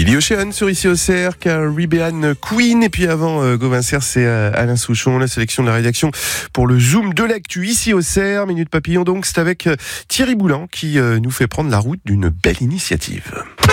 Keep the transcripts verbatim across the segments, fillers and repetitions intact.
Billy Ocean sur Ici au Cercle, Caribbean Queen, et puis avant euh, Gauvin Serre, c'est euh, Alain Souchon, la sélection de la rédaction pour le Zoom de l'actu Ici au Cercle. Minute Papillon, donc c'est avec euh, Thierry Boulan qui euh, nous fait prendre la route d'une belle initiative.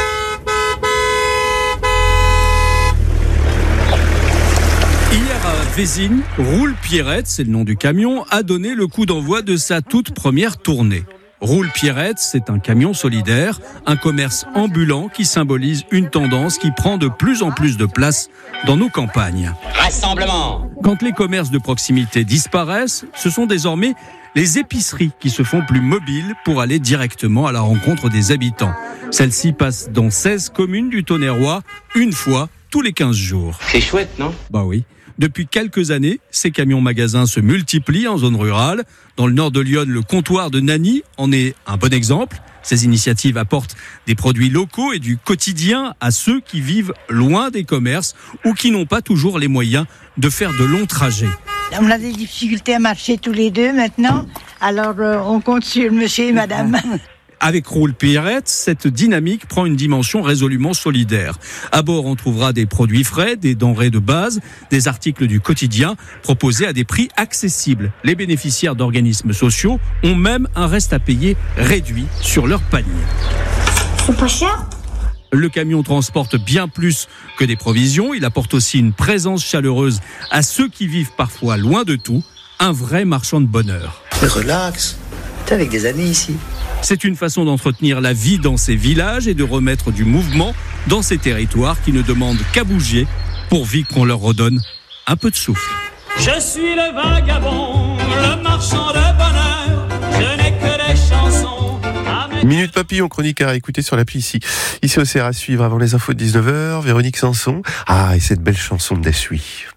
Hier à Vézines, Roule Pierrette, c'est le nom du camion, a donné le coup d'envoi de sa toute première tournée. Roule Pierrette, c'est un camion solidaire, un commerce ambulant qui symbolise une tendance qui prend de plus en plus de place dans nos campagnes. Rassemblement. Quand les commerces de proximité disparaissent, ce sont désormais les épiceries qui se font plus mobiles pour aller directement à la rencontre des habitants. Celles-ci passent dans seize communes du Tonnerrois, une fois tous les quinze jours. C'est chouette, non ? Bah oui. Depuis quelques années, ces camions-magasins se multiplient en zone rurale. Dans le nord de Lyon, le comptoir de Nany en est un bon exemple. Ces initiatives apportent des produits locaux et du quotidien à ceux qui vivent loin des commerces ou qui n'ont pas toujours les moyens de faire de longs trajets. On a des difficultés à marcher tous les deux maintenant, alors euh, on compte sur monsieur et madame. Avec Roule Pierrette, cette dynamique prend une dimension résolument solidaire. À bord, on trouvera des produits frais, des denrées de base, des articles du quotidien proposés à des prix accessibles. Les bénéficiaires d'organismes sociaux ont même un reste à payer réduit sur leur panier. C'est pas cher ? Le camion transporte bien plus que des provisions. Il apporte aussi une présence chaleureuse à ceux qui vivent parfois loin de tout. Un vrai marchand de bonheur. Relax, t'es avec des amis ici. C'est une façon d'entretenir la vie dans ces villages et de remettre du mouvement dans ces territoires qui ne demandent qu'à bouger pourvu qu'on leur redonne un peu de souffle. Je suis le vagabond, le marchand de bonheur, je n'ai que des chansons. Minute Papillon, chronique à écouter sur l'appli ici. Ici au C R à suivre avant les infos de dix-neuf heures, Véronique Sanson. Ah, et cette belle chanson de Dessuie.